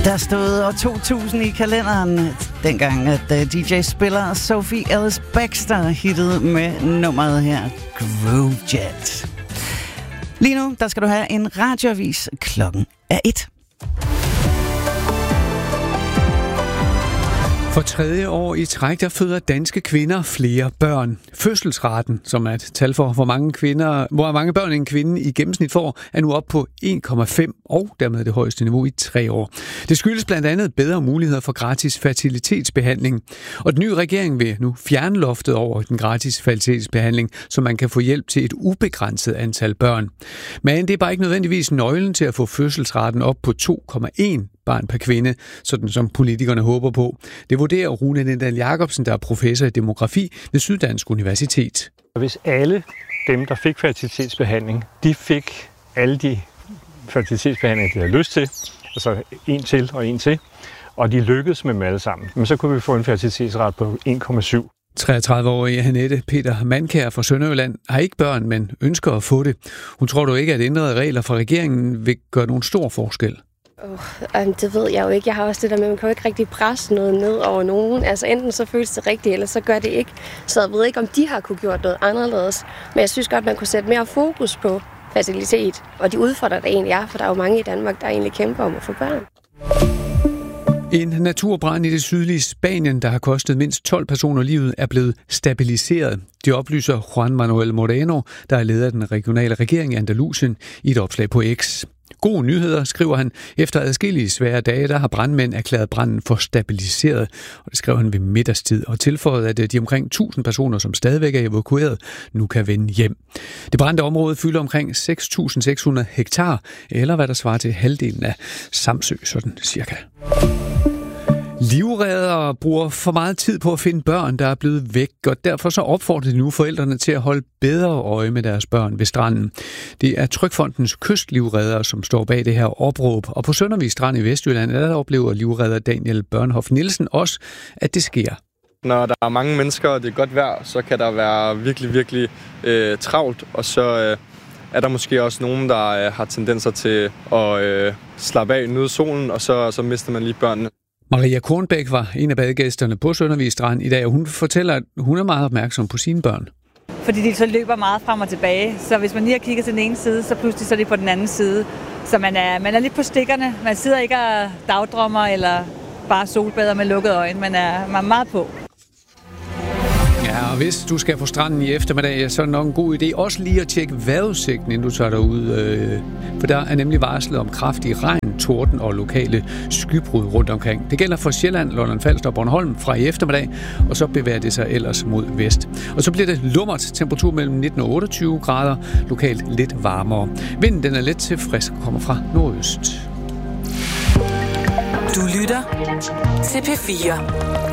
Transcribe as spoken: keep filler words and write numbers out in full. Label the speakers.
Speaker 1: Der stod år to tusind i kalenderen, dengang at D J-spiller Sophie Ellis Bextor hittede med nummeret her, Groove Jet. Lige nu, der skal du have en radioavis. Klokken er et.
Speaker 2: For tredje år i træk, der føder danske kvinder flere børn. Fødselsraten, som er et tal for, hvor mange, kvinder, hvor mange børn en kvinde i gennemsnit får, er nu op på en komma fem, og dermed det højeste niveau i tre år. Det skyldes blandt andet bedre muligheder for gratis fertilitetsbehandling. Og den nye regering vil nu fjerne loftet over den gratis fertilitetsbehandling, så man kan få hjælp til et ubegrænset antal børn. Men det er bare ikke nødvendigvis nøglen til at få fødselsraten op på to komma en barn per kvinde, sådan som politikerne håber på. Det vurderer Rune Lindahl Jacobsen, der er professor i demografi ved Syddansk Universitet.
Speaker 3: Hvis alle dem, der fik fertilitetsbehandling, de fik alle de fertilitetsbehandlinger, de havde lyst til, altså en til og en til, og de lykkedes med dem alle sammen, men så kunne vi få en fertilitetsrate på en komma syv.
Speaker 2: treogtredive-årige Hanette Peter Mandkær fra Sønderjylland har ikke børn, men ønsker at få det. Hun tror dog ikke, at ændrede regler fra regeringen vil gøre nogen stor forskel.
Speaker 4: Oh, det ved jeg jo ikke. Jeg har også det der med, at man kan jo ikke rigtig presse noget ned over nogen. Altså enten så føles det rigtigt, eller så gør det ikke. Så jeg ved ikke, om de har kunne gjort noget anderledes. Men jeg synes godt, man kunne sætte mere fokus på fertilitet. Og de udfordrer der egentlig er, for der er jo mange i Danmark, der egentlig kæmper om at få børn.
Speaker 2: En naturbrand i det sydlige Spanien, der har kostet mindst tolv personer livet, er blevet stabiliseret. Det oplyser Juan Manuel Moreno, der er leder af den regionale regering i Andalusien, i et opslag på X. Gode nyheder, skriver han. Efter adskillige svære dage, der har brandmænd erklæret branden for stabiliseret. Og det skrev han ved middagstid og tilføjede, at de omkring tusind personer, som stadigvæk er evakueret, nu kan vende hjem. Det brændte område fylder omkring seks tusind seks hundrede hektar, eller hvad der svarer til halvdelen af Samsø, sådan cirka. Livreddere bruger for meget tid på at finde børn, der er blevet væk, og derfor så opfordrer de nu forældrene til at holde bedre øje med deres børn ved stranden. Det er Trygfondens kystlivreddere, som står bag det her opråb, og på Søndervig Strand i Vestjylland, der oplever livredder Daniel Børnhoff Nielsen også, at det sker.
Speaker 5: Når der er mange mennesker, og det er godt vejr, så kan der være virkelig, virkelig øh, travlt, og så øh, er der måske også nogen, der øh, har tendenser til at øh, slappe af, nyde solen, og så, så mister man lige børnene.
Speaker 2: Maria Kornbæk var en af badegæsterne på Søndervig Strand i dag, og hun fortæller, at hun er meget opmærksom på sine børn.
Speaker 6: Fordi de så løber meget frem og tilbage, så hvis man lige har kigget til den ene side, så pludselig så er de på den anden side. Så man er, man er lidt på stikkerne. Man sidder ikke og dagdrømmer eller bare solbader med lukkede øjne. Man er, man er meget på.
Speaker 2: Ja, og hvis du skal på stranden i eftermiddag, så er det nok en god idé også lige at tjekke vejrudsigten, inden du tager derud. Øh, for der er nemlig varslet om kraftig regn, torden og lokale skybrud rundt omkring. Det gælder for Sjælland, Lolland-Falster og Bornholm fra i eftermiddag, og så bevæger det sig ellers mod vest. Og så bliver det lummert, temperatur mellem nitten og otteogtyve grader, lokalt lidt varmere. Vinden den er let til frisk og kommer fra nordøst.
Speaker 7: Du lytter til P fire.